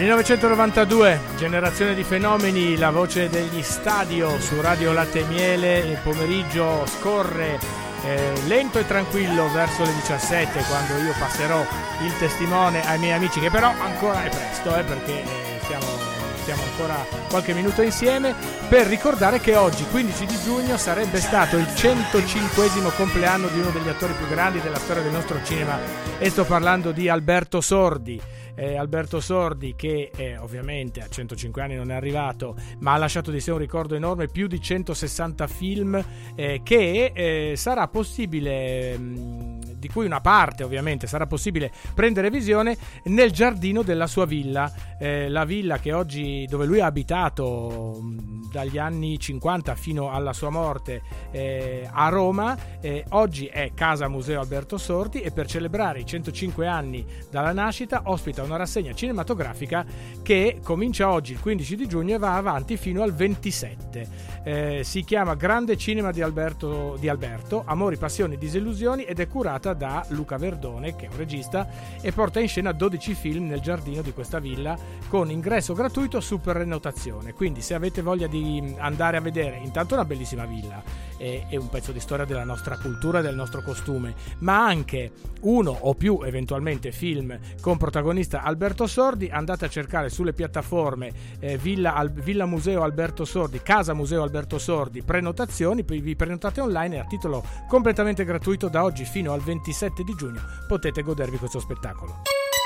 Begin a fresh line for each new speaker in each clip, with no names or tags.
1992, generazione di fenomeni, la voce degli Stadio su Radio Latte e Miele. Il pomeriggio scorre lento e tranquillo verso le 17, quando io passerò il testimone ai miei amici, che però ancora è presto, perché stiamo ancora qualche minuto insieme, per ricordare che oggi, 15 di giugno, sarebbe stato il 105esimo compleanno di uno degli attori più grandi della storia del nostro cinema, e sto parlando di Alberto Sordi. Alberto Sordi, che ovviamente a 105 anni non è arrivato, ma ha lasciato di sé un ricordo enorme, più di 160 film che sarà possibile, di cui una parte ovviamente sarà possibile prendere visione nel giardino della sua villa, la villa che oggi, dove lui ha abitato dagli anni 50 fino alla sua morte a Roma, oggi è Casa Museo Alberto Sordi, e per celebrare i 105 anni dalla nascita ospita una rassegna cinematografica che comincia oggi il 15 di giugno e va avanti fino al 27. Si chiama Grande Cinema di Alberto, Amori, Passioni, Disillusioni, ed è curata da Luca Verdone, che è un regista, e porta in scena 12 film nel giardino di questa villa con ingresso gratuito su prenotazione. Quindi se avete voglia di andare a vedere intanto una bellissima villa e un pezzo di storia della nostra cultura e del nostro costume, ma anche uno o più eventualmente film con protagonista Alberto Sordi, andate a cercare sulle piattaforme Villa Museo Alberto Sordi, Casa Museo Alberto Sordi, prenotazioni, poi vi prenotate online e a titolo completamente gratuito da oggi fino al 27 di giugno potete godervi questo spettacolo.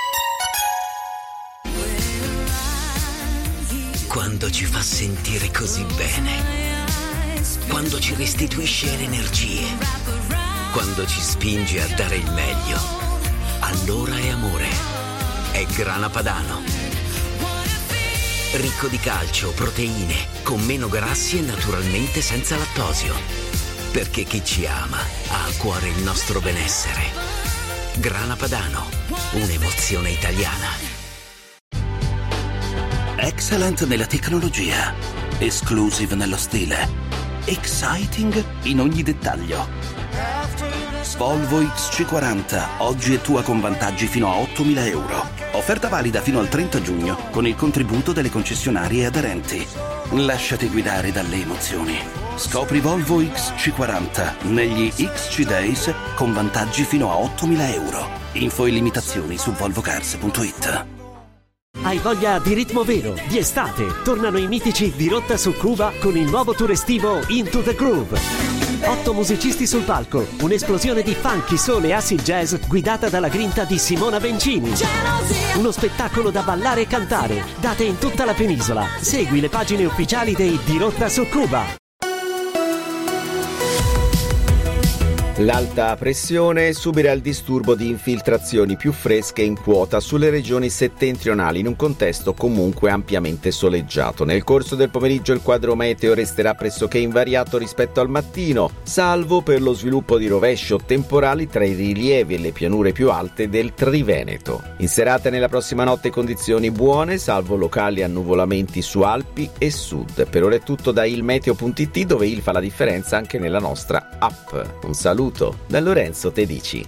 Quando ci fa sentire così bene, quando ci restituisce le energie, quando ci spinge a dare il meglio, allora è amore, è Grana Padano. Ricco di calcio, proteine, con meno grassi e naturalmente senza lattosio. Perché chi ci ama ha a cuore il nostro benessere. Grana Padano, un'emozione italiana.
Excellent nella tecnologia, exclusive nello stile, exciting in ogni dettaglio. Volvo XC40, oggi è tua con vantaggi fino a 8.000 euro. Offerta valida fino al 30 giugno con il contributo delle concessionarie aderenti. Lasciati guidare dalle emozioni. Scopri Volvo XC40 negli XC Days con vantaggi fino a 8.000 euro. Info e limitazioni su volvocars.it.
Hai voglia di ritmo vero, di estate? Tornano i mitici di Rotta su Cuba con il nuovo tour estivo Into the Groove. 8 musicisti sul palco, un'esplosione di funky, soul e acid jazz guidata dalla grinta di Simona Bencini. Uno spettacolo da ballare e cantare, date in tutta la penisola. Segui le pagine ufficiali dei Di Rotta su Cuba.
L'alta pressione subirà il disturbo di infiltrazioni più fresche in quota sulle regioni settentrionali in un contesto comunque ampiamente soleggiato. Nel corso del pomeriggio il quadro meteo resterà pressoché invariato rispetto al mattino, salvo per lo sviluppo di rovesci o temporali tra i rilievi e le pianure più alte del Triveneto. In serata e nella prossima notte condizioni buone, salvo locali annuvolamenti su Alpi e Sud. Per ora è tutto da ilmeteo.it, dove il fa la differenza anche nella nostra app. Un saluto da Lorenzo Tedici.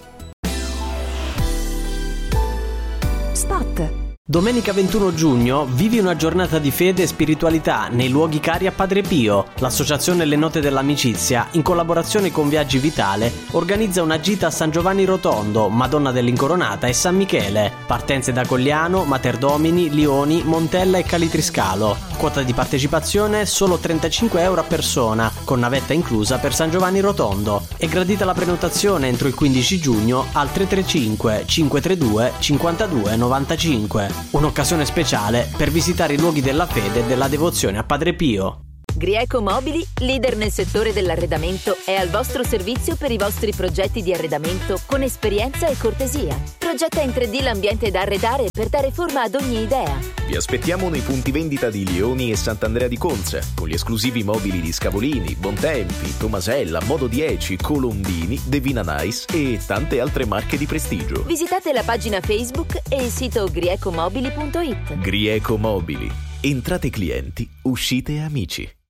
Spot. Domenica 21 giugno vivi una giornata di fede e spiritualità nei luoghi cari a Padre Pio. L'associazione Le Note dell'Amicizia, in collaborazione con Viaggi Vitale, organizza una gita a San Giovanni Rotondo, Madonna dell'Incoronata e San Michele. Partenze da Cogliano, Materdomini, Lioni, Montella e Calitriscalo. Quota di partecipazione solo 35 euro a persona, con navetta inclusa per San Giovanni Rotondo. È gradita la prenotazione entro il 15 giugno al 335 532 52 95. Un'occasione speciale per visitare i luoghi della fede e della devozione a Padre Pio.
Grieco Mobili, leader nel settore dell'arredamento, è al vostro servizio per i vostri progetti di arredamento con esperienza e cortesia. Progetta in 3D l'ambiente da arredare per dare forma ad ogni idea.
Vi aspettiamo nei punti vendita di Lioni e Sant'Andrea di Conza, con gli esclusivi mobili di Scavolini, Bontempi, Tomasella, Modo 10, Colombini, Devina Nice e tante altre marche di prestigio.
Visitate la pagina Facebook e il sito griecomobili.it.
Grieco Mobili. Entrate clienti, uscite amici.